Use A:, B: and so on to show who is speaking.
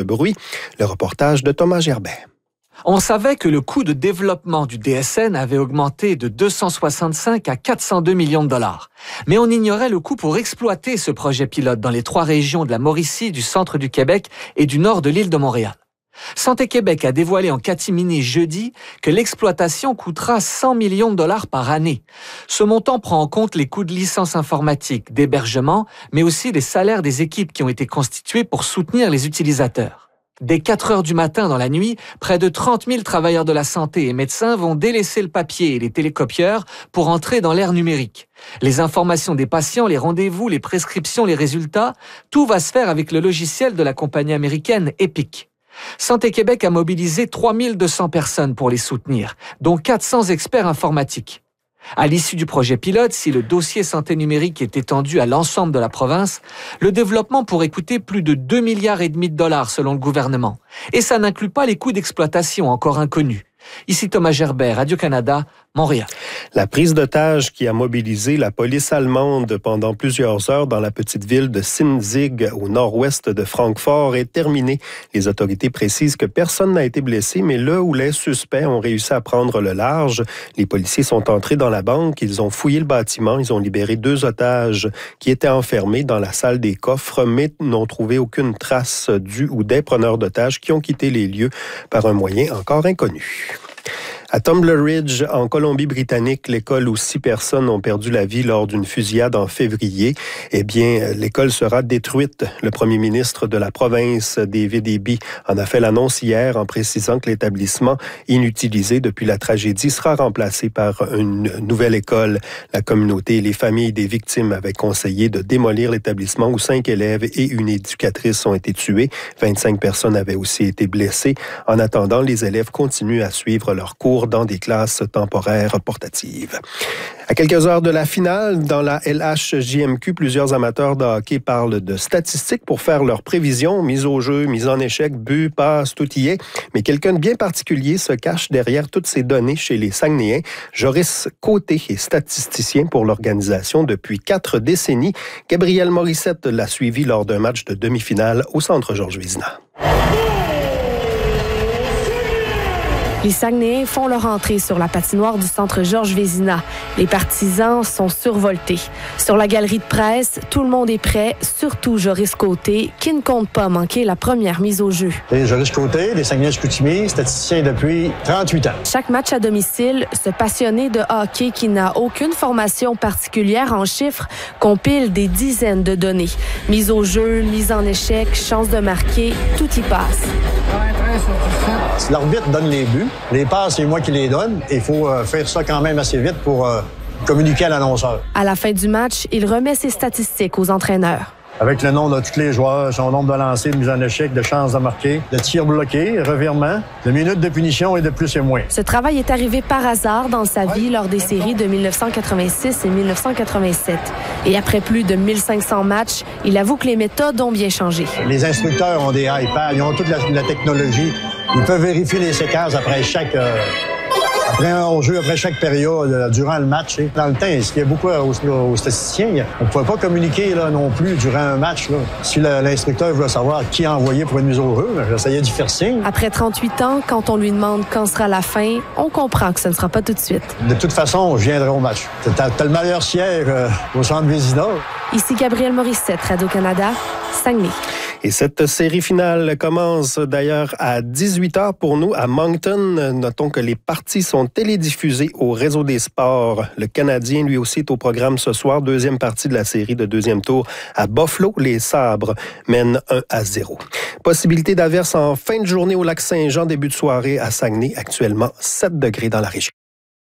A: bruit. Le reportage de Thomas Gerbet.
B: On savait que le coût de développement du DSN avait augmenté de 265 à 402 millions de dollars. Mais on ignorait le coût pour exploiter ce projet pilote dans les 3 régions de la Mauricie, du centre du Québec et du nord de l'île de Montréal. Santé Québec a dévoilé en catimini jeudi que l'exploitation coûtera 100 millions de dollars par année. Ce montant prend en compte les coûts de licence informatique, d'hébergement, mais aussi les salaires des équipes qui ont été constituées pour soutenir les utilisateurs. Dès 4 heures du matin dans la nuit, près de 30 000 travailleurs de la santé et médecins vont délaisser le papier et les télécopieurs pour entrer dans l'ère numérique. Les informations des patients, les rendez-vous, les prescriptions, les résultats, tout va se faire avec le logiciel de la compagnie américaine Epic. Santé Québec a mobilisé 3 200 personnes pour les soutenir, dont 400 experts informatiques. À l'issue du projet pilote, si le dossier santé numérique est étendu à l'ensemble de la province, le développement pourrait coûter plus de 2,5 milliards de dollars selon le gouvernement. Et ça n'inclut pas les coûts d'exploitation encore inconnus. Ici Thomas Gerbet, Radio-Canada, Montréal.
A: La prise d'otage qui a mobilisé la police allemande pendant plusieurs heures dans la petite ville de Sinzig, au nord-ouest de Francfort, est terminée. Les autorités précisent que personne n'a été blessé, mais le ou les suspects ont réussi à prendre le large. Les policiers sont entrés dans la banque, ils ont fouillé le bâtiment, ils ont libéré 2 otages qui étaient enfermés dans la salle des coffres, mais n'ont trouvé aucune trace du ou des preneurs d'otages qui ont quitté les lieux par un moyen encore inconnu. À Tumbler Ridge, en Colombie-Britannique, l'école où 6 personnes ont perdu la vie lors d'une fusillade en février, eh bien, l'école sera détruite. Le premier ministre de la province, David Eby, en a fait l'annonce hier en précisant que l'établissement, inutilisé depuis la tragédie, sera remplacé par une nouvelle école. La communauté et les familles des victimes avaient conseillé de démolir l'établissement où 5 élèves et une éducatrice ont été tués. 25 personnes avaient aussi été blessées. En attendant, les élèves continuent à suivre leurs cours dans des classes temporaires portatives. À quelques heures de la finale, dans la LHJMQ, plusieurs amateurs de hockey parlent de statistiques pour faire leurs prévisions, mise au jeu, mise en échec, but, passe, tout y est. Mais quelqu'un de bien particulier se cache derrière toutes ces données chez les Saguenayens. Joris Côté est statisticien pour l'organisation depuis 4 décennies. Gabriel Morissette l'a suivi lors d'un match de demi-finale au Centre Georges Vézina.
C: Les Saguenayens font leur entrée sur la patinoire du Centre Georges Vézina. Les partisans sont survoltés. Sur la galerie de presse, tout le monde est prêt, surtout Joris Côté, qui ne compte pas manquer la première mise au jeu.
D: Et Joris Côté, des Saguenay-Chicoutimi, statisticien depuis 38 ans.
C: Chaque match à domicile, ce passionné de hockey qui n'a aucune formation particulière en chiffres compile des dizaines de données. Mise au jeu, mise en échec, chance de marquer, tout y passe.
D: L'arbitre donne les buts. Les passes, c'est moi qui les donne. Il faut faire ça quand même assez vite pour communiquer à l'annonceur.
C: À la fin du match, il remet ses statistiques aux entraîneurs.
D: Avec le nom de tous les joueurs, son nombre de lancers, de mise en échec, de chances de marquer, de tirs bloqués, revirements, de minutes de punition et de plus et moins.
C: Ce travail est arrivé par hasard dans sa vie lors des séries de 1986 et 1987. Et après plus de 1500 matchs, il avoue que les méthodes ont bien changé.
D: Les instructeurs ont des iPads, ils ont toute la technologie. Ils peuvent vérifier les séquences après après un hors-jeu, après chaque période, durant le match. Dans le temps, ce qu'il y a beaucoup aux statisticiens, on ne pouvait pas communiquer là, non plus durant un match. Là. Si l'instructeur voulait savoir qui a envoyé pour une mise au jeu, j'essayais d'y faire signe.
C: Après 38 ans, quand on lui demande quand sera la fin, on comprend que ce ne sera pas tout de suite.
D: De toute façon, je viendrai au match. T'as le meilleur siège au Centre Vézina.
C: Ici Gabriel Morissette, Radio-Canada, Saguenay.
A: Et cette série finale commence d'ailleurs à 18h pour nous à Moncton. Notons que les parties sont télédiffusées au Réseau des sports. Le Canadien, lui aussi, est au programme ce soir. Deuxième partie de la série de deuxième tour à Buffalo. Les Sabres mènent 1-0. Possibilité d'averse en fin de journée au Lac-Saint-Jean, début de soirée à Saguenay. Actuellement, 7 degrés dans la région.